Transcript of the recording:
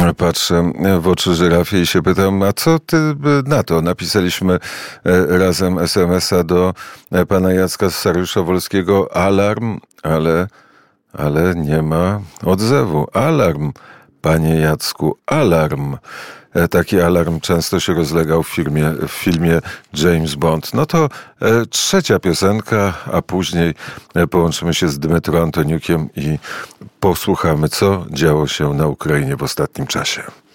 Patrzę w oczy żyrafie i się pytam, a co ty na to? Napisaliśmy razem SMS-a do pana Jacka z Sariusza Wolskiego, alarm, ale nie ma odzewu. Alarm, panie Jacku, alarm. Taki alarm często się rozlegał w filmie James Bond. No to trzecia piosenka, a później połączymy się z Dmytro Antoniukiem i posłuchamy, co działo się na Ukrainie w ostatnim czasie.